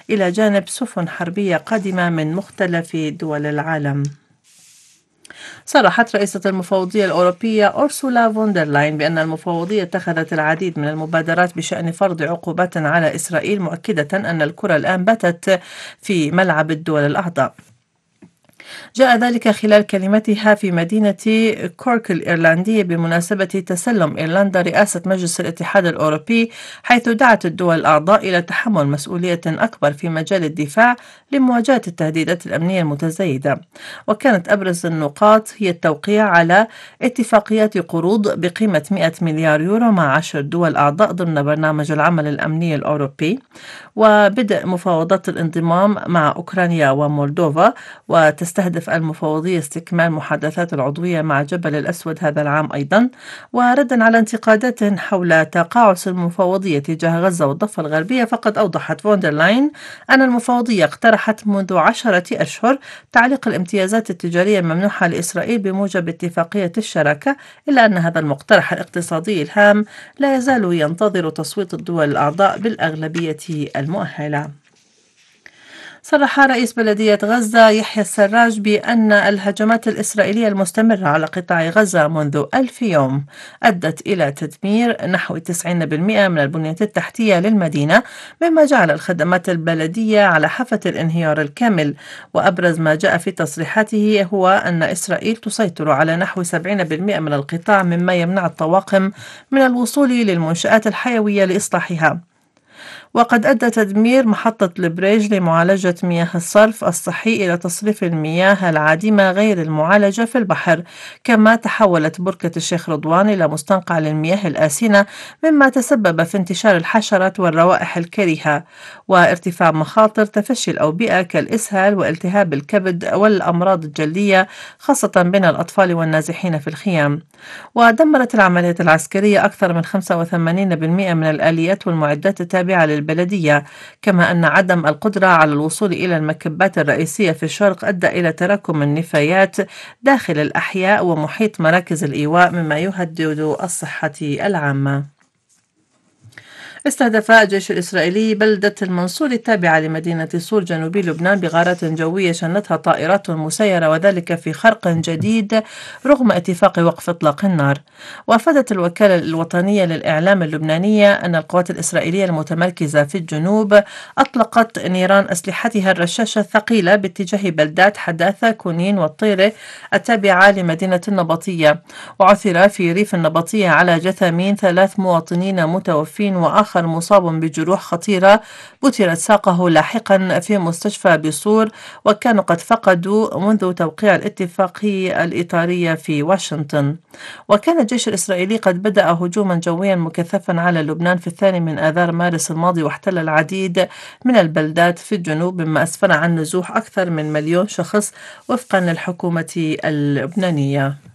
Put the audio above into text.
إلى جانب سفن حربية قادمة من مختلف دول العالم. صرحت رئيسة المفوضية الأوروبية أورسولا فوندرلاين بأن المفوضية اتخذت العديد من المبادرات بشأن فرض عقوبات على إسرائيل، مؤكدة أن الكرة الآن باتت في ملعب الدول الأعضاء. جاء ذلك خلال كلمتها في مدينة كورك الإيرلندية بمناسبة تسلم إيرلندا رئاسة مجلس الاتحاد الأوروبي، حيث دعت الدول الأعضاء إلى تحمل مسؤولية أكبر في مجال الدفاع لمواجهة التهديدات الأمنية المتزايدة. وكانت أبرز النقاط هي التوقيع على اتفاقيات قروض بقيمة 100 مليار يورو مع 10 دول أعضاء ضمن برنامج العمل الأمني الأوروبي، وبدء مفاوضات الانضمام مع أوكرانيا ومولدوفا، وتستهدف المفوضية استكمال محادثات العضوية مع جبل الأسود هذا العام أيضا. وردا على انتقادات حول تقاعس المفوضية تجاه غزة والضفة الغربية، فقد أوضحت فوندرلاين أن المفوضية اقترحت منذ 10 أشهر تعليق الامتيازات التجارية الممنوحة لإسرائيل بموجب اتفاقية الشراكة، إلا أن هذا المقترح الاقتصادي الهام لا يزال ينتظر تصويت الدول الأعضاء بالأغلبية المؤهلة. صرح رئيس بلدية غزة يحيى السراج بأن الهجمات الإسرائيلية المستمرة على قطاع غزة منذ 1000 يوم أدت إلى تدمير نحو 90% من البنية التحتية للمدينة، مما جعل الخدمات البلدية على حافة الانهيار الكامل. وأبرز ما جاء في تصريحاته هو أن إسرائيل تسيطر على نحو 70% من القطاع، مما يمنع الطواقم من الوصول للمنشآت الحيوية لإصلاحها. وقد أدى تدمير محطة البريج لمعالجة مياه الصرف الصحي إلى تصريف المياه العادمة غير المعالجة في البحر، كما تحولت بركة الشيخ رضوان إلى مستنقع للمياه الآسنة، مما تسبب في انتشار الحشرات والروائح الكريهة وارتفاع مخاطر تفشي الأوبئة كالإسهال والتهاب الكبد والأمراض الجلدية، خاصة بين الأطفال والنازحين في الخيام. ودمرت العمليات العسكرية أكثر من 85% من الآليات والمعدات التابعة للبلدية، كما أن عدم القدرة على الوصول إلى المكبات الرئيسية في الشرق أدى إلى تراكم النفايات داخل الأحياء ومحيط مراكز الإيواء، مما يهدد الصحة العامة. استهدف الجيش الإسرائيلي بلدة المنصور التابعة لمدينة صور جنوبي لبنان بغارات جوية شنتها طائرات مسيرة، وذلك في خرق جديد رغم اتفاق وقف إطلاق النار. وأفادت الوكالة الوطنية للإعلام اللبنانية أن القوات الإسرائيلية المتمركزة في الجنوب أطلقت نيران أسلحتها الرشاشة الثقيلة باتجاه بلدات حداثة، كونين والطيرة التابعة لمدينة النبطية. وعثر في ريف النبطية على جثامين 3 مواطنين متوفين وآخر مصاب بجروح خطيرة بترت ساقه لاحقا في مستشفى بصور، وكانوا قد فقدوا منذ توقيع الاتفاقية الإطارية في واشنطن. وكان الجيش الإسرائيلي قد بدأ هجوما جويا مكثفا على لبنان في 2 من آذار مارس الماضي، واحتل العديد من البلدات في الجنوب، مما أسفر عن نزوح أكثر من 1,000,000 شخص وفقا للحكومة اللبنانية.